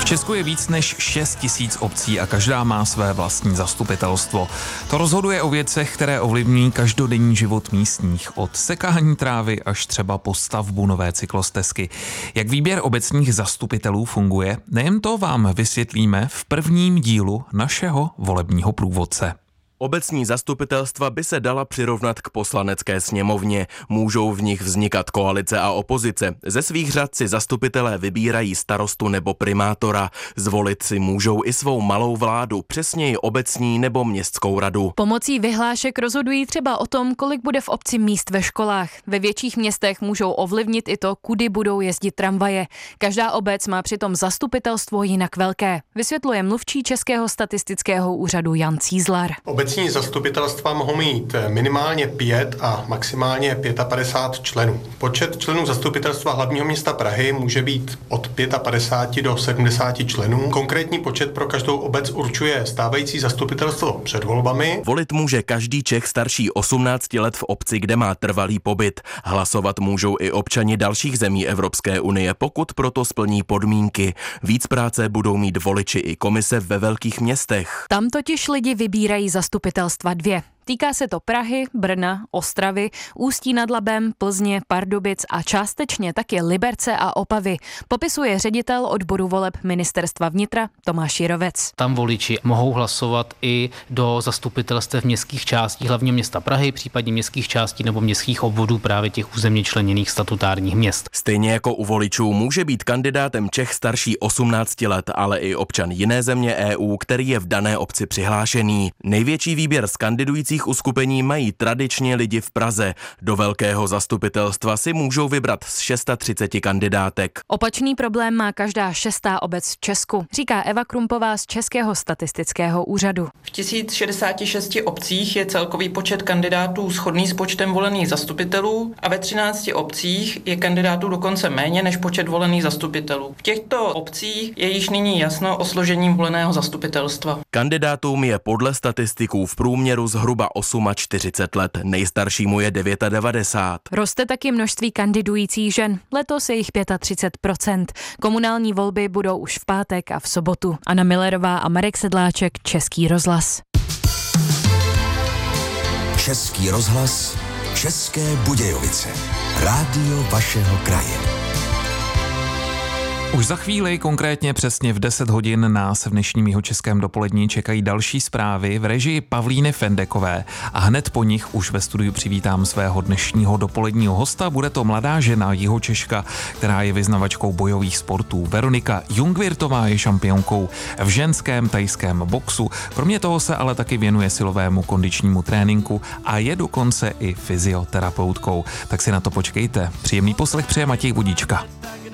V Česku je víc než 6 000 obcí a každá má své vlastní zastupitelstvo. To rozhoduje o věcech, které ovlivní každodenní život místních, od sekání trávy až třeba po stavbu nové cyklostezky. Jak výběr obecních zastupitelů funguje, nejen to vám vysvětlíme v prvním dílu našeho volebního průvodce. Obecní zastupitelstva by se dala přirovnat k poslanecké sněmovně. Můžou v nich vznikat koalice a opozice. Ze svých řad si zastupitelé vybírají starostu nebo primátora. Zvolit si můžou i svou malou vládu, přesněji obecní nebo městskou radu. Pomocí vyhlášek rozhodují třeba o tom, kolik bude v obci míst ve školách. Ve větších městech můžou ovlivnit i to, kudy budou jezdit tramvaje. Každá obec má přitom zastupitelstvo jinak velké, vysvětluje mluvčí Českého statistického úřadu Jan Cízlar. Obecní zastupitelstva mohou mít minimálně 5 a maximálně 55 členů. Počet členů zastupitelstva hlavního města Prahy může být od 55 do 70 členů. Konkrétní počet pro každou obec určuje stávající zastupitelstvo před volbami. Volit může každý Čech starší 18 let v obci, kde má trvalý pobyt. Hlasovat můžou i občani dalších zemí Evropské unie, pokud proto splní podmínky. Víc práce budou mít voliči i komise ve velkých městech. Tam totiž lidi vybírají zastupitelstva 2. Týká se to Prahy, Brna, Ostravy, Ústí nad Labem, Plzně, Pardubic a částečně taky Liberce a Opavy, popisuje ředitel odboru voleb Ministerstva vnitra Tomáš Jirovec. Tam voliči mohou hlasovat i do zastupitelstev městských částí, hlavně města Prahy, případně městských částí nebo městských obvodů právě těch územně členěných statutárních měst. Stejně jako u voličů může být kandidátem Čech starší 18 let, ale i občan jiné země EU, který je v dané obci přihlášený. Největší výběr z kandidujících uskupení mají tradičně lidi v Praze. Do velkého zastupitelstva si můžou vybrat z 630 kandidátek. Opačný problém má každá 6. obec v Česku, říká Eva Krumpová z Českého statistického úřadu. V 1066 obcích je celkový počet kandidátů shodný s počtem volených zastupitelů a ve 13 obcích je kandidátů dokonce méně než počet volených zastupitelů. V těchto obcích je již nyní jasno o složení voleného zastupitelstva. Kandidátům je podle statistiků v průměru zhruba 48 let, nejstaršímu je 99. Roste taky množství kandidujících žen, letos je jich 35%. Komunální volby budou už v pátek a v sobotu. Anna Millerová a Marek Sedláček, Český rozhlas. Český rozhlas, České Budějovice. Rádio vašeho kraje. Už za chvíli, konkrétně přesně v 10 hodin, nás v dnešním Jihočeském dopolední čekají další zprávy v režii Pavlíny Fendekové a hned po nich už ve studiu přivítám svého dnešního dopoledního hosta. Bude to mladá žena Jihočeška, která je vyznavačkou bojových sportů. Veronika Jungwirthová je šampionkou v ženském thajském boxu. Kromě toho se ale taky věnuje silovému kondičnímu tréninku a je dokonce i fyzioterapeutkou. Tak si na to počkejte. Příjemný poslech přeje Matěj Budíčka.